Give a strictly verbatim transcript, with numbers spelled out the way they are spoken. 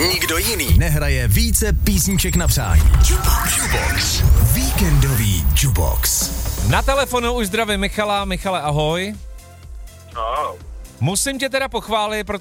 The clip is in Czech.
Nikdo jiný nehraje více písniček na přání. Jukebox. Víkendový Jukebox. Na telefonu už zdravím Michala. Michale, ahoj. No. Musím tě teda pochválit,